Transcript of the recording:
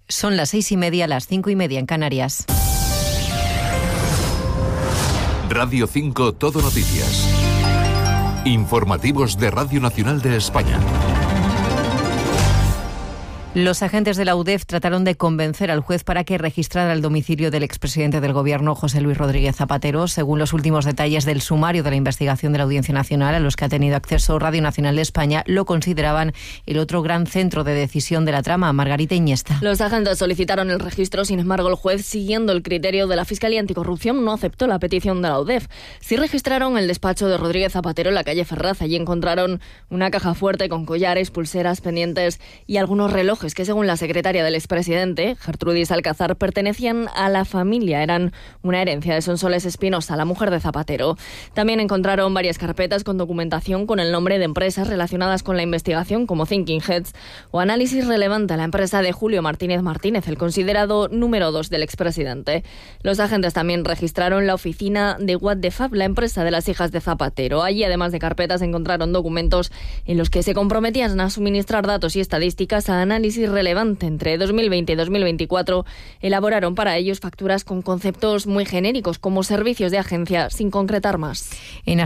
Son las 6:30, las 5:30 en Canarias. Radio 5 Todo Noticias. Informativos de Radio Nacional de España. Los agentes de la UDEF trataron de convencer al juez para que registrara el domicilio del expresidente del Gobierno, José Luis Rodríguez Zapatero. Según los últimos detalles del sumario de la investigación de la Audiencia Nacional, a los que ha tenido acceso Radio Nacional de España, lo consideraban el otro gran centro de decisión de la trama. Margarita Iniesta. Los agentes solicitaron el registro, sin embargo, el juez, siguiendo el criterio de la Fiscalía Anticorrupción, no aceptó la petición de la UDEF. Sí registraron el despacho de Rodríguez Zapatero en la calle Ferraz. Allí encontraron una caja fuerte con collares, pulseras, pendientes y algunos relojes que, según la secretaria del expresidente, Gertrudis Alcázar, pertenecían a la familia. Eran una herencia de Sonsoles Espinosa, la mujer de Zapatero. También encontraron varias carpetas con documentación con el nombre de empresas relacionadas con la investigación, como Thinking Heads o Análisis Relevante, la empresa de Julio Martínez Martínez, el considerado número 2 del expresidente. Los agentes también registraron la oficina de What the Fab, la empresa de las hijas de Zapatero. Allí, además de carpetas, encontraron documentos en los que se comprometían a suministrar datos y estadísticas a Análisis Relevante. Entre 2020 y 2024 elaboraron para ellos facturas con conceptos muy genéricos como servicios de agencia, sin concretar más. En